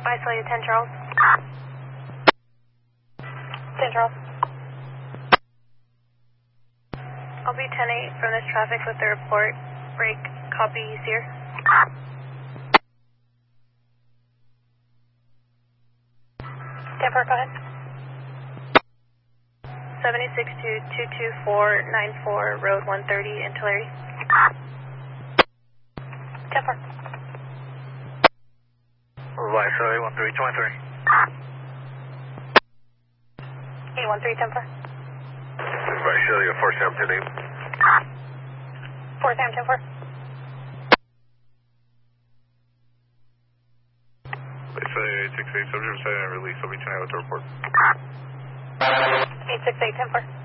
Isolated 10 Charles. 10 Charles. I'll be 10-8 from this traffic with the report. Break, copy, here. 10-4, go ahead. 762-224-94, Road 130 in Tulare. 10-4. Viceroy 1323. 813, 10-4. Viceroy 4728. 4710-4. Viceroy 868, subject was and release. I'll be tonight with the report. 868, 10-4.